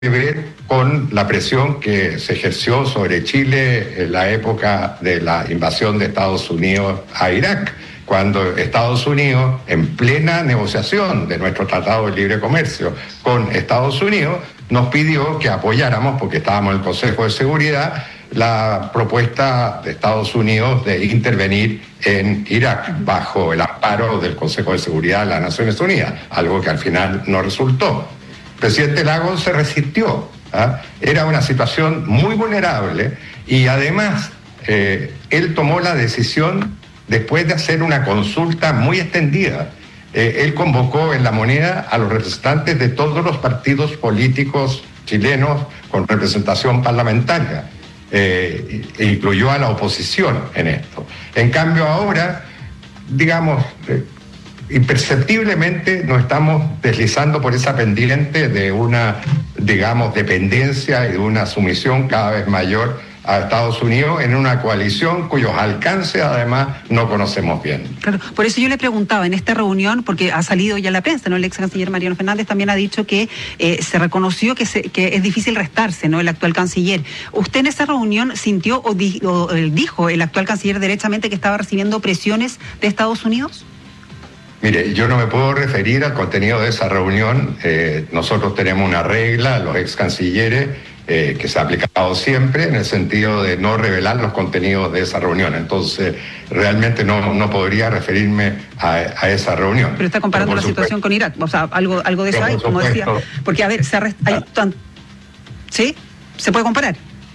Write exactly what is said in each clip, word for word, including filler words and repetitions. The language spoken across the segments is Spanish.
que ver con la presión que se ejerció sobre Chile en la época de la invasión de Estados Unidos a Irak, cuando Estados Unidos, en plena negociación de nuestro Tratado de Libre Comercio con Estados Unidos, nos pidió que apoyáramos, porque estábamos en el Consejo de Seguridad, la propuesta de Estados Unidos de intervenir en Irak bajo el amparo del Consejo de Seguridad de las Naciones Unidas, algo que al final no resultó. El presidente Lagos se resistió, ¿ah? Era una situación muy vulnerable y además eh, él tomó la decisión después de hacer una consulta muy extendida. Eh, él convocó en La Moneda a los representantes de todos los partidos políticos chilenos con representación parlamentaria. Eh, e incluyó a la oposición en esto. En cambio ahora, digamos, eh, imperceptiblemente nos estamos deslizando por esa pendiente de una, digamos, dependencia y de una sumisión cada vez mayor a Estados Unidos en una coalición cuyos alcances además no conocemos bien. Claro, por eso yo le preguntaba en esta reunión, porque ha salido ya en la prensa, ¿no? El ex canciller Mariano Fernández también ha dicho que eh, se reconoció que, se, que es difícil restarse, ¿no? El actual canciller. ¿Usted en esa reunión sintió o, di, o eh, dijo el actual canciller derechamente que estaba recibiendo presiones de Estados Unidos? Mire, yo no me puedo referir al contenido de esa reunión. Eh, nosotros tenemos una regla, los ex cancilleres, eh, que se ha aplicado siempre en el sentido de no revelar los contenidos de esa reunión. Entonces, realmente no, no podría referirme a, a esa reunión. Pero está comparando la supuesto, situación con Irak, o sea, algo, algo de eso hay, como decía. Porque, a ver, se arrest... hay... ¿sí? ¿Se puede comparar?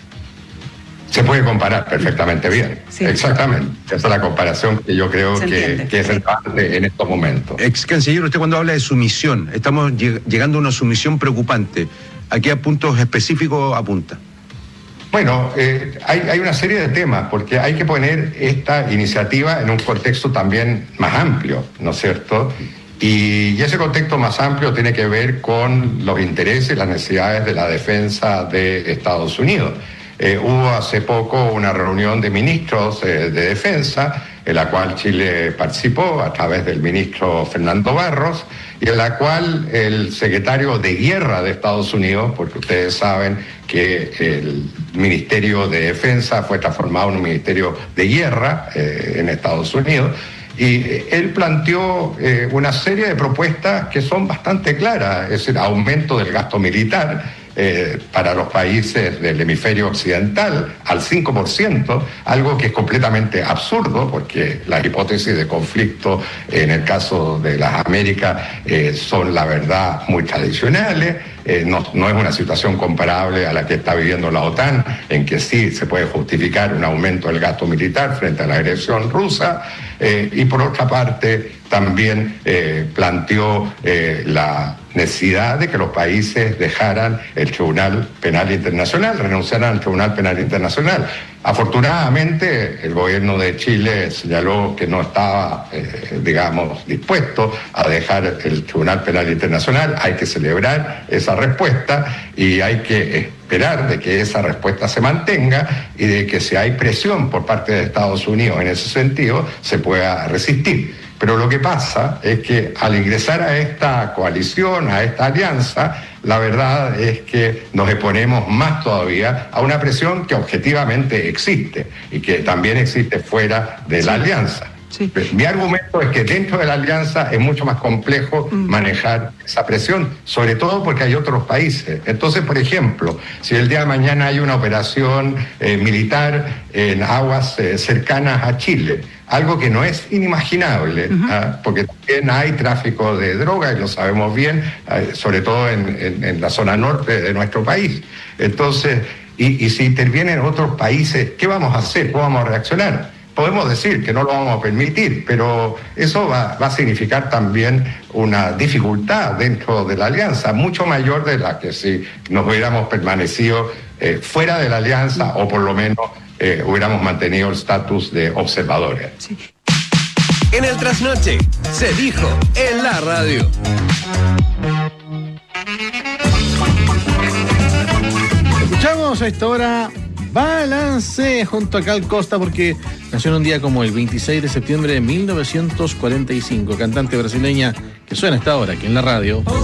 Se puede comparar perfectamente bien, sí. Exactamente. Esa es la comparación que yo creo que, que es relevante en estos momentos. Ex canciller, usted cuando habla de sumisión, estamos llegando a una sumisión preocupante. ¿A qué puntos específicos apunta? Bueno, eh, hay, hay una serie de temas, porque hay que poner esta iniciativa en un contexto también más amplio, ¿no es cierto? Y, y ese contexto más amplio tiene que ver con los intereses y las necesidades de la defensa de Estados Unidos. Eh, hubo hace poco una reunión de ministros eh, de defensa, en la cual Chile participó a través del ministro Fernando Barros, y en la cual el secretario de Guerra de Estados Unidos, porque ustedes saben que el Ministerio de Defensa fue transformado en un Ministerio de Guerra eh, en Estados Unidos, y él planteó eh, una serie de propuestas que son bastante claras, es decir, aumento del gasto militar, Eh, para los países del hemisferio occidental al cinco por ciento, algo que es completamente absurdo porque las hipótesis de conflicto en el caso de las Américas eh, son la verdad muy tradicionales, eh, no, no es una situación comparable a la que está viviendo la OTAN, en que sí se puede justificar un aumento del gasto militar frente a la agresión rusa, eh, y por otra parte también eh, planteó eh, la necesidad de que los países dejaran el Tribunal Penal Internacional, renunciaran al Tribunal Penal Internacional. Afortunadamente, el gobierno de Chile señaló que no estaba, eh, digamos, dispuesto a dejar el Tribunal Penal Internacional. Hay que celebrar esa respuesta y hay que esperar de que esa respuesta se mantenga y de que si hay presión por parte de Estados Unidos en ese sentido, se pueda resistir. Pero lo que pasa es que al ingresar a esta coalición, a esta alianza, la verdad es que nos exponemos más todavía a una presión que objetivamente existe y que también existe fuera de la alianza. Sí. Mi argumento es que dentro de la alianza es mucho más complejo mm. manejar esa presión, sobre todo porque hay otros países. Entonces, por ejemplo, si el día de mañana hay una operación eh, militar en aguas eh, cercanas a Chile, algo que no es inimaginable, uh-huh. ¿ah? Porque también hay tráfico de droga, y lo sabemos bien, eh, sobre todo en, en, en la zona norte de nuestro país. Entonces, y, y si intervienen otros países, ¿qué vamos a hacer? ¿Cómo vamos a reaccionar? Podemos decir que no lo vamos a permitir, pero eso va, va a significar también una dificultad dentro de la alianza, mucho mayor de la que si nos hubiéramos permanecido eh, fuera de la alianza o por lo menos eh, hubiéramos mantenido el estatus de observadores. Sí. En el Trasnoche se dijo en la radio. Escuchamos a esta hora Balance junto a Cal Costa, porque nació en un día como el veintiséis de septiembre de mil novecientos cuarenta y cinco, cantante brasileña que suena a esta hora aquí en la radio.